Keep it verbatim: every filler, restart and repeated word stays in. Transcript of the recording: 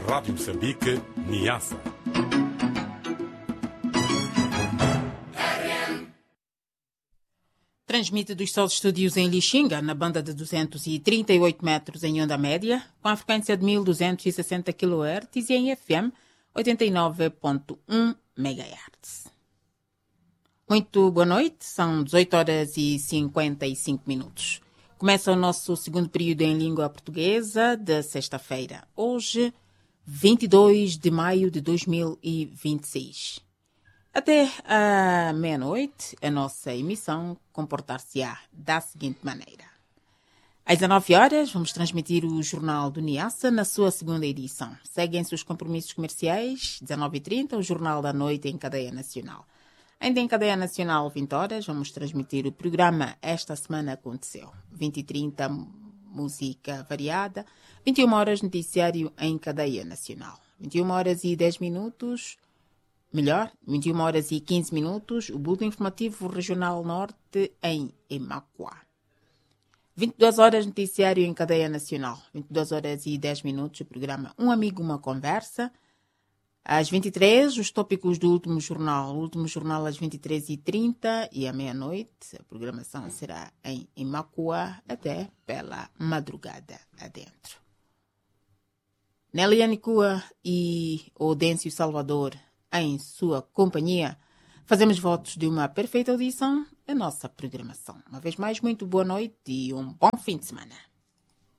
Rádio Moçambique, Niassa. Transmite dos seus estúdios em Lixinga, na banda de duzentos e trinta e oito metros em onda média, com a frequência de mil duzentos e sessenta quilohertz e em F M oitenta e nove ponto um megahertz. Muito boa noite, são dezoito horas e cinquenta e cinco minutos. Começa o nosso segundo período em língua portuguesa de sexta-feira, hoje, vinte e dois de maio de dois mil e vinte e seis. Até à meia-noite, a nossa emissão comportar-se-á da seguinte maneira. Às dezenove horas, vamos transmitir o Jornal do Niassa na sua segunda edição. Seguem-se os compromissos comerciais, dezenove e trinta, o Jornal da Noite em cadeia nacional. Ainda em cadeia nacional, vinte horas, vamos transmitir o programa Esta Semana Aconteceu. vinte e trinta, música variada. vinte e uma horas, noticiário em cadeia nacional. vinte e uma horas e dez minutos... Melhor, vinte e uma horas e quinze minutos, o Boletim Informativo Regional Norte em Emacuá. vinte e duas horas, noticiário em cadeia nacional. vinte e duas horas e dez minutos, o programa Um Amigo, Uma Conversa. Às vinte e três, os tópicos do último jornal. O último jornal às vinte e três e trinta e à meia-noite. A programação será em Emacuá até pela madrugada adentro. Nélia Nicua e Odêncio Salvador em sua companhia, fazemos votos de uma perfeita audição à nossa programação. Uma vez mais, muito boa noite e um bom fim de semana.